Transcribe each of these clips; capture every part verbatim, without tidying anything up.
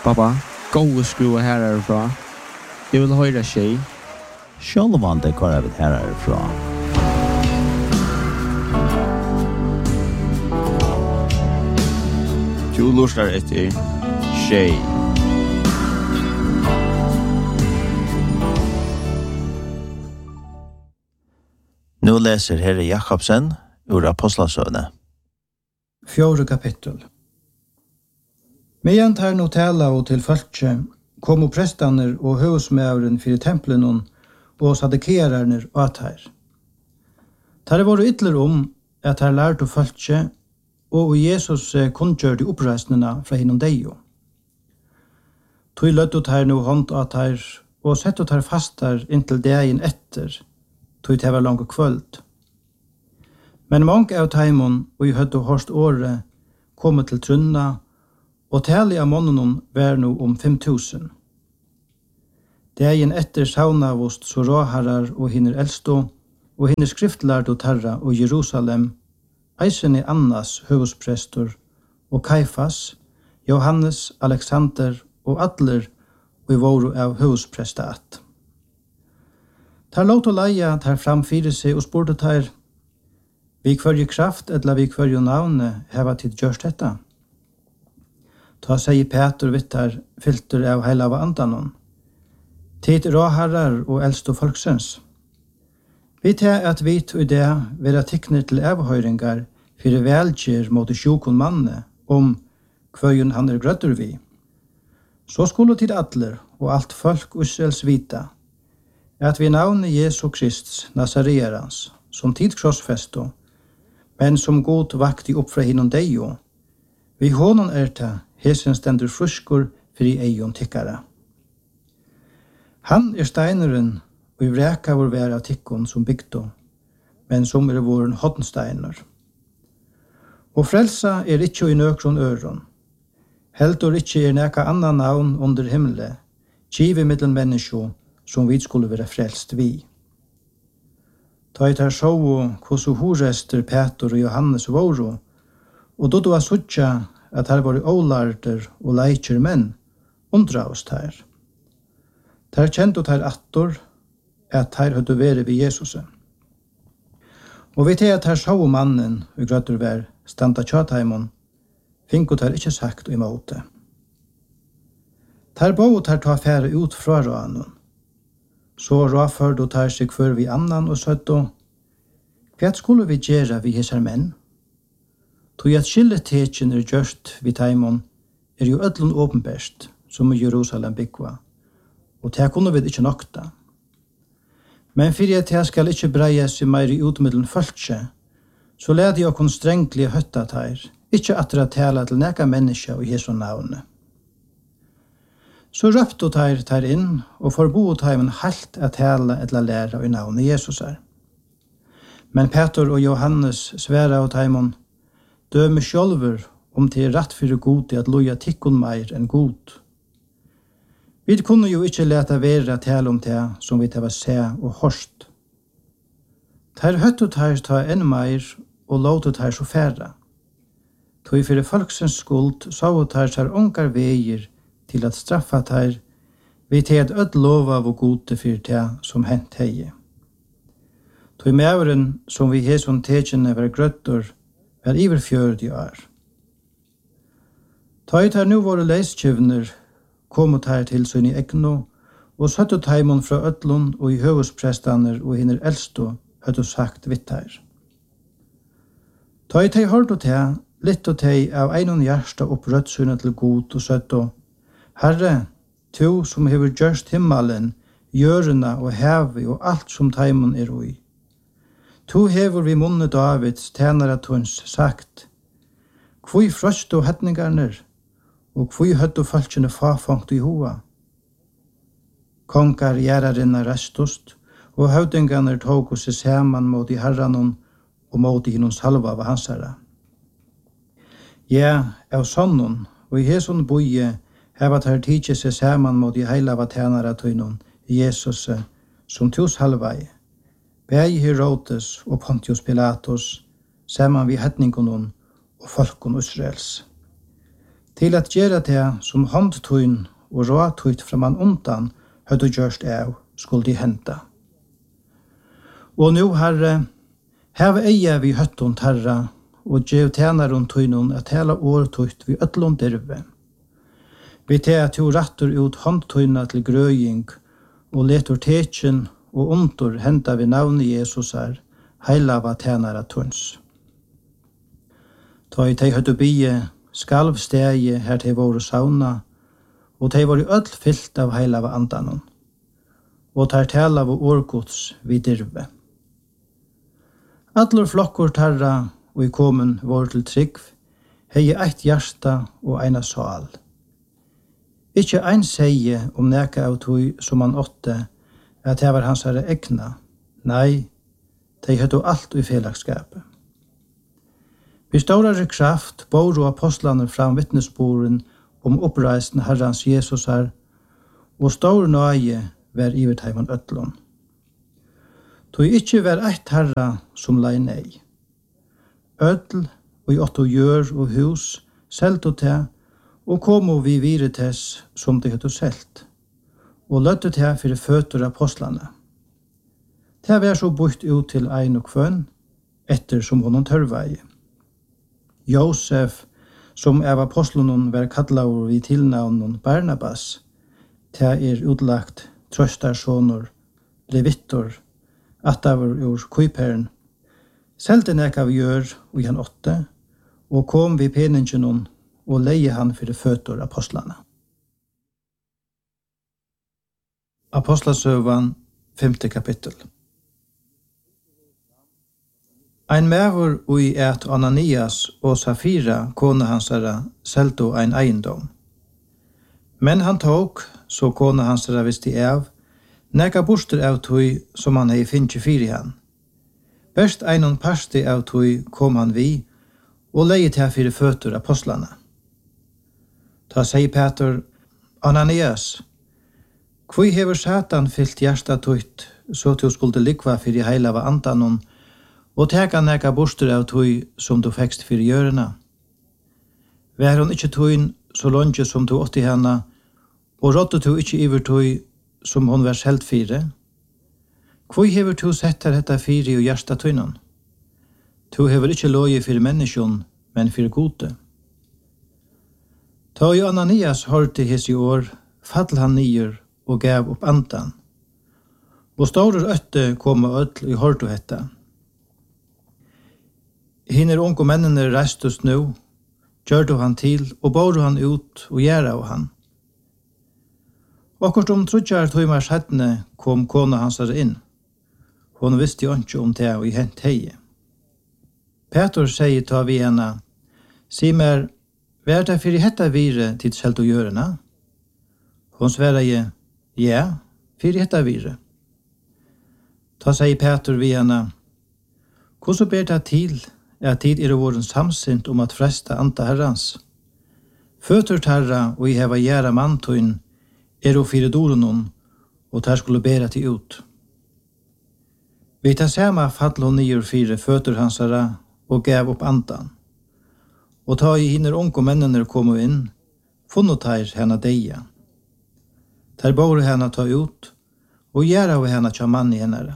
Pappa, gå skruva här härifrån. Jag vill höra tjej. Självan det går jag här härifrån. Du lustar efter tjej. Nu läser Herre Jakobsen ur Apostlasøvne. Fjórde kapittel. Medan tar no tala og til fölkje, kom og prestaner og høvsmævren fyrir templen og sadekerarner at her. Tar var ytler om at her lærte fölkje, og Jesus kunngjørte oppreisnena fra hinnom deio. Tog løttet her no hånd at her, og settet her fastar inntil dagen etter, tog det var langt kvöld. Men mange av taimon, og i høtte hårst året, kom til trunna, og tali av månenen var nå om fem tusen. Dagen etter saunavost så råharar og hinner eldstå, og hinner skriftlærd og tarra og Jerusalem, eisen i Annas høvesprestor, og Kaifas, Johannes, Alexander og Adler, og i våru av høvesprestat. Tar låt å leia tar fram fyrir seg og spurte tar, vi kvarje kraft eller vi kvarje navne heva tid gjørst detta. Ta seg Peter vittar filter av heila av andanon. Tid råharrar og eldste folksens. Vi tar at vi tog det vera tikkner til avhøyringar fyrir velgjer mot sjukon manne om kvarjen han er grødder vi. Så skulle tid atler og alt folk Israels vita at vi navne Jesu Krist Nazareans som tid krossfesto, men som god vakti opp fra hinnom deio. Vi honon erta hesen stendur fruskur fyrir eion tikkara. Han er steineren og i vreka vår vera tikkon som bygdo, men som er våren hodnsteiner. Og frelsa er ikkje i nøkron øron. Heldur ikkje er neka annan navn under himle, kive middel menneskjo, som vi skulle være frelst vi. Ta i tar sjå hvordan horester Peter og Johannes våro, og da du var suttja at her var ålarter og leikjer menn, undra oss her. Ter kjent og ter attor at her høyde være ved Jesus. Og vi til at her sjå mannen og grøtter vær standa tjataimon, fink og ter ikkje sagt og imåte. Ter bo og ter ta fære ut fra råanen, så råførd og tar seg før vi annan og søtt og hva skulle vi gjøre vi hesar menn? Tog at skilletekjen er gjørst vi taimon er jo ødlun åpenbæst som i Jerusalem byggva, og det kunne vi ikke nokta. Men fyrir at jeg skal ikke breie seg meir i utmiddelen følse, så leder jeg okkur strengtlig høtta teir, ikke atra tala til neka menneska og Jesu navne. Så røpte teir teir inn, og forbo teimen halt at tala etla læra i navnet Jesus er. Men Peter og Johannes sværa av teimon, døme sjølver om det er rett fyrir god at loja tikkun meir enn god. Vi kunne jo ikke leta vera tala om det som vi tava se og horst. Teir høttu teir ta enn meir og låtu teir så færa. Tog fyrir folksens skuld sa og teir sar ongar veier til at straffa teir, vi til at ød lova av og gode fyrir det som hent hei. Tog mæveren som vi heson tekjene var grøttor, var iver fjördi år. Tog teir nu våre leiskjøvner, kom og teir til sønn i egno, og søttu teimon fra ødlun og i høvesprestaner og hinner eldstå, høttu sagt vitt teir. Tog teir hård og teir, litt og teir av einon hjersta opp rødsunna til god og søttu, Herre, tu som hever gjørst himmelen, jørena og hevi og alt som taimon er ui. Tu hever vi munne Davids tænare tuns sagt, kvui frøst og hetningarner, og kvui høtt og falskjene fafangt i hoa. Kongar gjerarinna restust, og høvdingarner tog seg saman mot i herranon og mot i hinons halva av hansara. Ja, av sonnon, og i heson boie, heva tar tidsi seg saman mot i heila av tænare tøynon, Jesus, som tus halvai, Bægi Herodes og Pontius Pilatus, saman vi hetningonon og folkon Israels. til at gjøre det som håndtøyn og råtøyt fra man undan høyde gjørst av skulle de hente. Og nå, Herre, hev eie vi høttun terra, og gjev tjenaron tøynun at hela årtøyt vi øtlun dirve. Vi te at du rattur ut håndtøyna til grøying, og letur tekjen og undur henta vi navni Jesus er, heilava tjenara tøyns. Ta i tei høyde bie, skalv stegi her tei våre sauna, og tei var i öll fyllt av heilava andanon, og tar tala av årgods vi dirve. Allur flokkur tarra og i komun var til trygg, hei eitt hjärsta og eina sal. Ikkje ein seie om neka av tog som han åtte, at det var hans herre egna. Nei, de høyde alt i felagsskapet. Vi stårare kraft bor og apostlaner fram vittnesboren om oppreisen herrans Jesus her, og stor nøye var ivertheimen øtlån. Tog ikkje var eitt herra som lei nei. Ødl og i åtto gjør og hus, selt og te, og komo vi viretes som de høyde selt, og lødde te fyrir føtter apostlane. Te var så bort ut til ein og kvønn, etter som honom tørvei. Josef, som av apostlonen var kallaur vid tilnavnen Barnabas, te er utlagt trøstarsonor, levittor, atavur ur kuiperen, selte nek av gjør og han åtte, og kom vi peningenon og leie han fyrir føtter apostlane. Apostlasøvan, femte kapittel. Ein mævur ui et Ananias og Safira, kone hansara, selto ein eiendom. Men han tok, så kone hansara visste av, neka borster av tui som han hei finnje fyri han. Best einon parsti av tui kom han vi, og leie til fyrir føtter apostlane. Ta seg Peter, Ananias, kvoi hever Satan fyllt hjärsta tutt, så du skulle likva fyrir heilava andanon, og teka neka borster av tui som du fekst fyrir gjørena. Vær hon ikkje tuin så longe som du åtti henne, og rådde du ikkje iver tui som hon var selt fire? Kvoi hever du sett her hetta fyri og hjärsta tuinon? Du hever ikkje loje fyrir menneskjon, men fyrir gode. Ta i Ananias hørte his i år, fall han nyer og gav opp andan. Og staurer øtte kom og ødl i hørte hetta. Hinner unge mennene reistus nu, gjør han til, og bor han ut og gjør av han. Akkurat om trudjar tøymar sættene kom kona hans inn. Hon visste jo ikke om det og i hent heie. Peter sier ta vi henne, si mer, hva er det for i hetta vire til selt å gjørena? Hon sverar je, ja, for i hetta vire. Ta sier Peter vi henne, hvordan ber det til at tid er våren samsint om at fresta anta herrans? Føtter terra og i heva gjæra mantøyn er og fire doronon, og ter skulle bæra til ut. Vi tar sama fall hon nyer fire føtter hansara og gav opp andan. Og ta i hinner unge mennene kom inn, funnet her henne deia. Der bor henne ta ut, og gjør av henne tja mann i henne.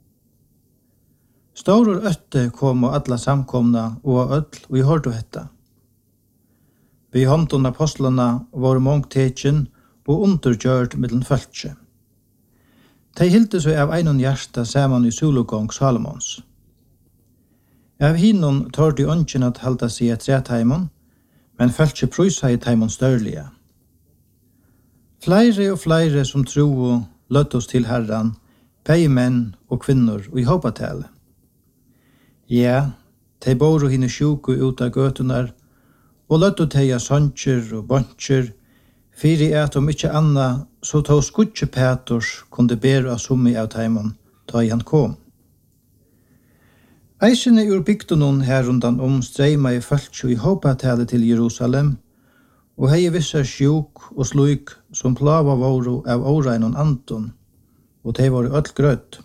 Staurur øtte kom og alla samkomna og öll og i hørte hetta. Vi håndton apostlana var mångtekjen og undergjørt middelen føltje. De hilde seg av einon hjärsta saman i sologong Salomons. Av hinnon tør de ønsken at halda seg et retheimon, men føltje prysa i teimon størlige. Flere og flere som tro løtt oss til herran, pei menn og kvinnor og i hoppatale. Ja, de bor og hinne sjuku ut av gøtunar, og løtt å teia soncher og boncher, fyri at om ikkje anna, så tog skutje Peters kunde bera summi av teimon, ta i han kom. Eisene ur bygdunon her rundan om streima i fölkju i hoppatale til Jerusalem, og hei vissa sjuk og sluik som plava voru av åreinon anton, og de var öll grøtt.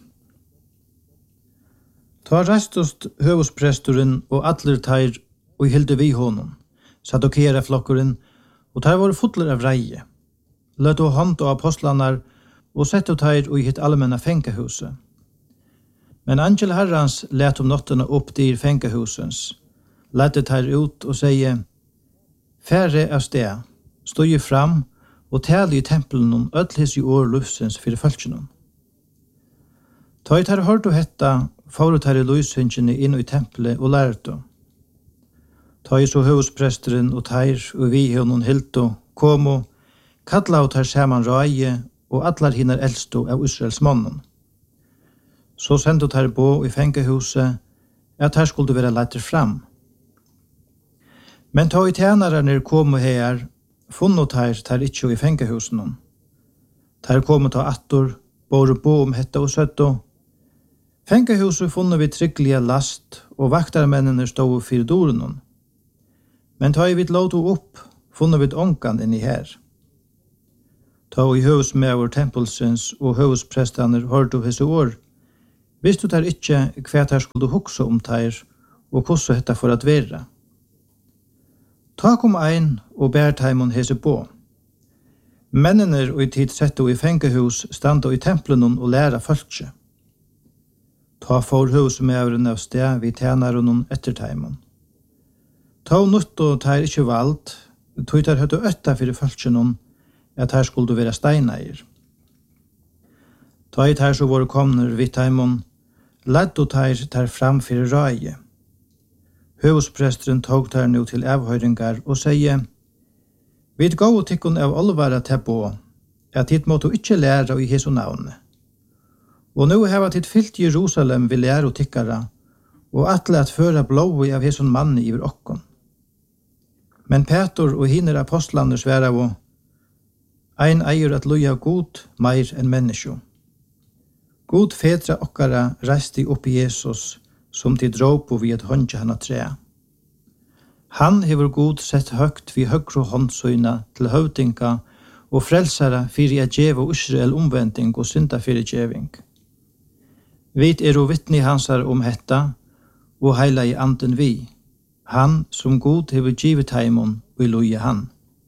Ta restost høvuspresturen og allir teir og hilde vi honom, sadokera flokkuren, og tar var fotler av reie. Løt og hånd og apostlanar og sett og tar og hitt allmänna fängehuset. Men angel herrans let om nottena upp dyr fängehusens, lette tar ut og sier, færre av sted, stod ju fram og tale i tempelen om ødlis i år lufsens fyrir fölkjennom. Ta i tar hørt og hetta, for tar i lysingene inn i tempelet og lærte. Ta i så huspresteren og tar og vi honom hilto, kom og kalla og tar saman røye og allar hinnar eldsto av Israels mannen. Så sendte tar bo i fengehuset at her skulle være letter fram. Men ta i tjenarerne kom og her, funnet tar tar ikkje i fengehusen. Tar kom ta attor, bor bo om hetta og søtto. Fengehuset funnet vi trygglige last, og vaktarmennene stod fyrir doren. Men ta i vidt låto opp, funnet vi ånkan inni her. Ta i husmever tempelsens og husprestaner hørte hese år, visste du der ikkje hva der skulle hukse om der, og hvordan hetta for at være. Ta kom ein og bær taimon hese på. Mennene og i tid sette i fengehus standa i templen og læra folkje. Ta for husmeveren av sted vi tjener noen etter taimon. Ta nutt og tar ikkje valgt, tog der høyde øtta fyrir folkje noen, at her skulle være steineier. Ta i her så var komner vidt taimon, ledd og tar tar fram fyrir røye. Huspresteren tog der nå til avhøyringar og sier, «Vid gå og tikkun av olvara tebbo, at hit måtte ikkje læra i Jesu navne. Og nå heva titt fyllt Jerusalem vil læra og tikkara, og atle at føra blåi av Jesu manni iver okkon. Men Petor og hinner apostlaner sværa og, ein eier at loja god meir enn menneskjo. God fedra okkara reiste opp i Jesus, som til dråp og vi et håndje han av tre. Han hever god sett høgt vi høgro håndsøyna til høvdinga og frelsara fyrir at djeva Israel omvending og synda fyrir djeving. Vit er og vittni hansar om hetta, og heila i anden vi, han som god hever givet heimon og i loje han.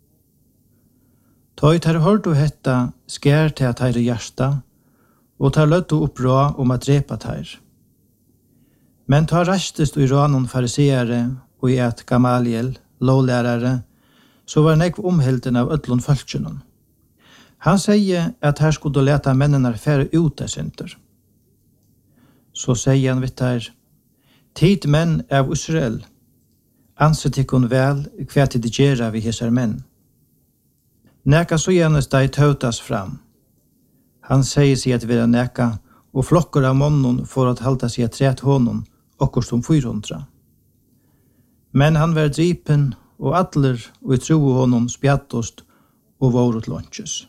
Ta ut her hørt og hetta skær til at her hjärsta, og tar løtt og oppra om at drepa ter. Men ta rastest i ranon fariseere og i et Gamaliel, lovlærare, så var nekv omhelten av ødlon fölkjenon. Han sier at her skulle du leta mennene færre ut av synder. Så sier han vitt her, tid menn av Israel, anset ikkon vel hva til det gjerra vi hesar menn. Neka så gjennes deg tautas fram. Han sier seg at vera neka, og flokker av månen for at halda seg at tret honom, okkur som fyrhundra. Men han var dripen, og atler og i tro honom spjattost og vorot lonches.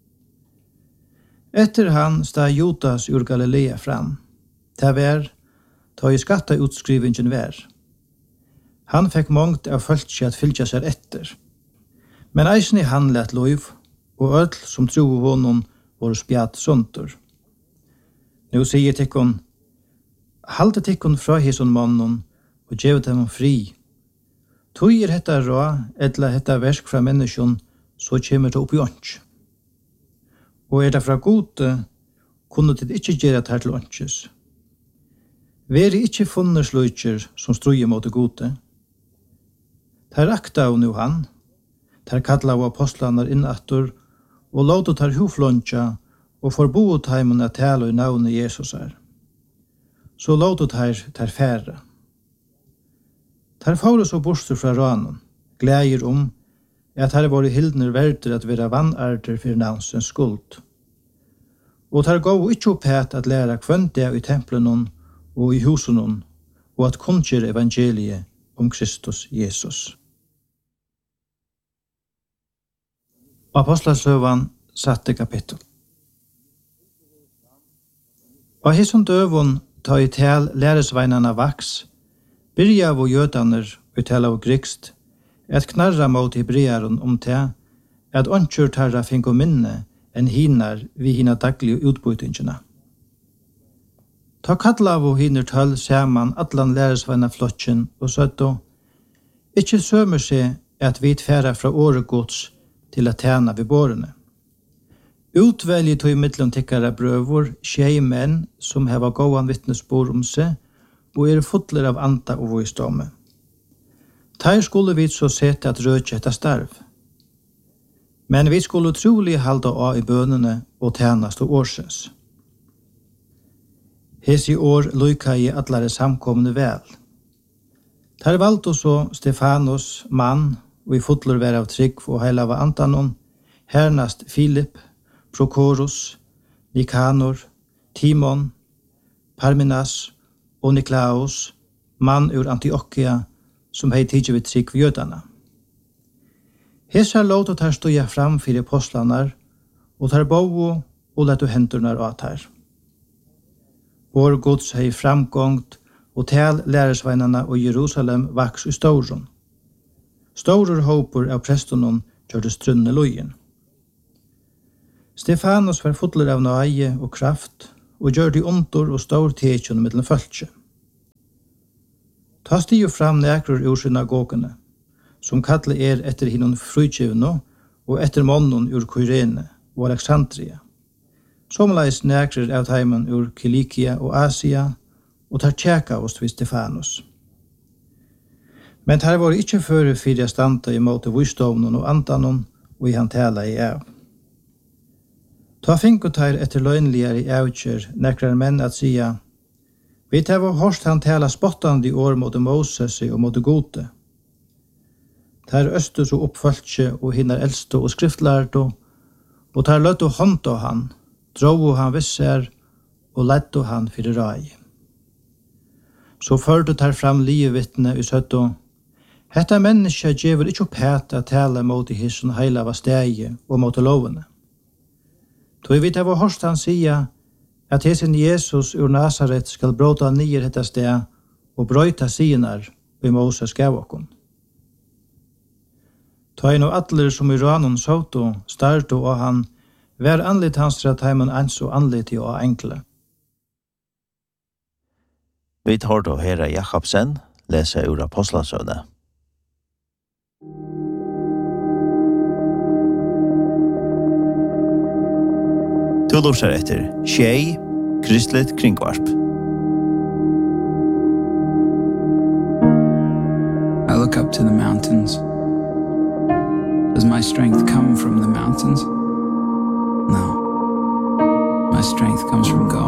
Etter han stod Judas ur Galilea fram. Det var, ta i skatta utskrivingen var. Han fikk mångt av fölkje at fylgja seg etter. Men eisen i han lett lov, og öll som tro honom var spjatt sunter. Nå sier tikkun, halte tikkun fra hison mannen, og gjev dem fri. Tog er hetta rå, etla hetta versk fra menneskjon, så kommer det opp i ånds. Og er det fra gode, kunne det ikke gjøre det her til ånds. Veri ikke funne sløyker som struer mot det gode. Der akta av nu han, der kalla av apostlanar innattor, og låta tar huflonja, og forbo taimen at tala i navnet Jesus er. Så låta tar tar færre. Tar får så borster fra ranen, glæger om at her var hildner verder at være vannarter for navnsens skuld. Og tar gå ikke opp het at læra kvønte i templen og i husen, og at kunnskjer evangeliet om Kristus Jesus. Apostlasløvan satte kapittel. Og hisson døvun ta i tel læresveinarna vaks, byrja av jødaner og tala av grikst, et knarra mot hebrearen om te, at åndsjur tarra finko minne enn hinar vi hina daglige utbytingina. Ta kalla av hinner tøll saman atlan læresveina flotjen og søtto, ikkje sømer seg at vi tfæra fra året gods til at tjena vid bårene. Utvelje tog i mittlom tikkara brøvor, tjei menn som heva gåan vittnesbord om seg, og er fotler av anta og visdomme. Ter skulle vi så sette at rødje etter starv. Men vi skulle trolig halda av i bønene og tjenast og årsens. Hes i år lykka i atlare samkomne vel. Ter valgte så Stefanos, mann, og i fotler vær av trygg og heila av antanon, hernast Filip, Prokorus, Nikanor, Timon, Parmenas og Niklaus, mann ur Antiochia, som hei tidsi vid trygg jødana. Hesar låt tar stoja fram fyrir postlanar, og tar bovo og letu hendurnar av tar. Vår gods hei framgångt, og tal læresveinarna og Jerusalem vaks i stauron. Staurur håpur av prestonon gjørte strunne lojen. Stefanos var fotler av nøye og kraft, og gjør de ontor og staur tekjene mellom følge. Ta stiger fram nekror ur synagogene, som kallar er etter hinnon frutjivno og etter månnen ur Kyrene og Alexandria. Somleis nekror av heimen ur Kilikia og Asia, og tar tjeka oss vid Stefanos. Men tar var ikkje føre fyrir standa i måte visdomnen og antanon, og i han tala i av. Ta finkotar etter løgnligere i avkjer, nekrar menn at sia, vi tar var hårst han tala spottande i år mot Moses og mot gode. Tar østus og oppfølgje og hinnar eldste og skriftlærdo, og tar løtt og hånd av han, dro han visser, og lett han fyrir rai. Så førte tar fram livevittne i søtto, hetta menneska djever ikkje opphet at tala mot i hisson heila var stegi og mot lovene. Tog vi til vår hørst han sia at hesen Jesus ur Nazaret skal bråta nyer hetta steg og brøyta sinar og Moses gav okkom. Ta inn og atler som i ranon sauto, starto og han, vær anlitt hans til at heimen ans og anlitt og enkle. Vi tar då Herre Jakobsen lesa ur Apostlasøvne. Du lurer etter Tjei, Kristelig Kringvarp. I look up to the mountains. Does my strength come from the mountains? No. My strength comes from God.